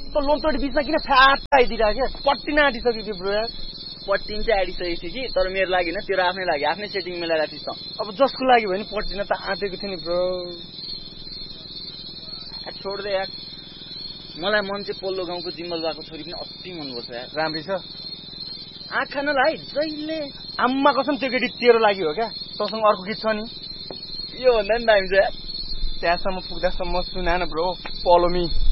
त लोन तोडी बिचमा किन फ्याट आइदिरा के पट्टी न आटिसक्यो कि ब्रो यार पट्टिन चाहिँ आडिसकेको थियो कि तर मेरो लागि न तेरो आफ्नै लागि आफ्नै सेटिङ मिलाएर थिस् त अब जसको लागि भयो नि पट्टिन त आँटेको थियो नि ब्रो छोड दे यार मलाई मन चाहिँ पल्लो गाउँको जिम्बल बाको छोरी पनि अति मन पर्छ यार राम्री छ आँखा नलाइ जहिले आम्मा कसम त्यो केटी तेरो लागि हो क्या तँसँग अर्को गीत छ नि यो भन्दा नि दामी छ यार त्यहाँसम्म पुग्दासम्म सुना न ब्रो फलो मी